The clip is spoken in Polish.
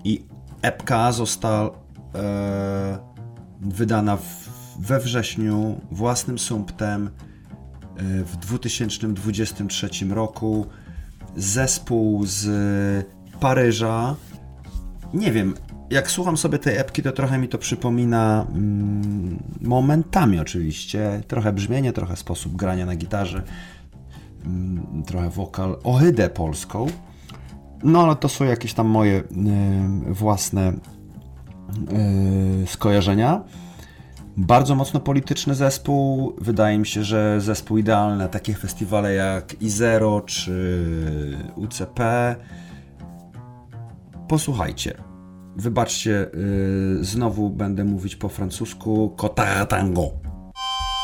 i epka została wydana we wrześniu własnym sumptem w 2023 roku. Zespół z Paryża. Nie wiem, jak słucham sobie tej epki, to trochę mi to przypomina momentami oczywiście. Trochę brzmienie, trochę sposób grania na gitarze, trochę wokal, ohydę polską. No ale to są jakieś tam moje własne skojarzenia. Bardzo mocno polityczny zespół. Wydaje mi się, że zespół idealny na takie festiwale jak Izero czy UCP. Posłuchajcie. Wybaczcie, znowu będę mówić po francusku. Kota Tango.